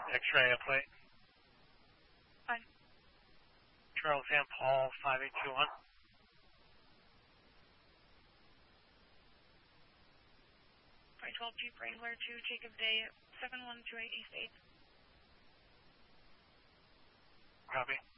X-ray plate. Fine. Charles St. Paul 5821. 512 Jeep Wrangler to Jacob Day 7128 East 8th. Copy.